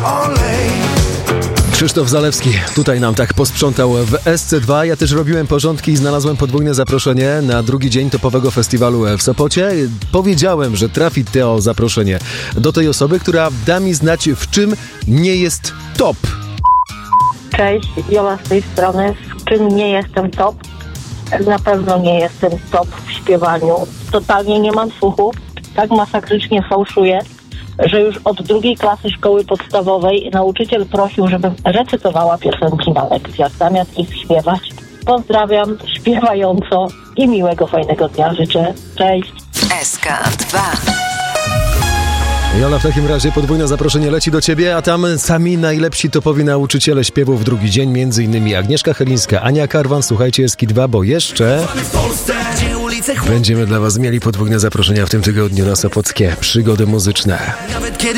Krzysztof Zalewski tutaj nam tak posprzątał w SC2. Ja też robiłem porządki i znalazłem podwójne zaproszenie na drugi dzień topowego festiwalu w Sopocie. Powiedziałem, że trafi to zaproszenie do tej osoby, która da mi znać, w czym nie jest top. Cześć, Jola z tej strony. W czym nie jestem top? Na pewno nie jestem top w śpiewaniu. Totalnie nie mam słuchu. Tak masakrycznie fałszuję, że już od 2 klasy szkoły podstawowej nauczyciel prosił, żebym recytowała piosenki na lekcjach, zamiast ich śpiewać. Pozdrawiam, śpiewająco i miłego, fajnego dnia życzę. Cześć. SK2. Jola, w takim razie podwójne zaproszenie leci do ciebie, a tam sami najlepsi topowi nauczyciele śpiewu w drugi dzień, m.in. Agnieszka Chylińska, Ania Karwan. Słuchajcie SK2, bo jeszcze będziemy dla was mieli podwójne zaproszenia w tym tygodniu na sopockie przygody muzyczne.